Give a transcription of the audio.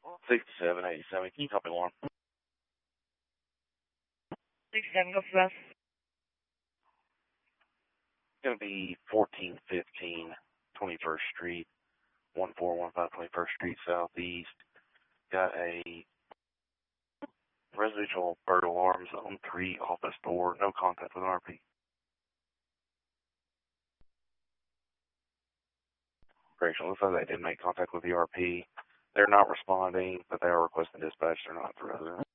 6787. Can you copy alarm? 67, go for us. It's going to be 1415 21st Street, 1415 21st Street Southeast. Got a residential bird alarm zone 3 office door. No contact with an RP. Correction, looks like they did make contact with the RP. They're not responding, but they are requesting dispatch. They're not the resident.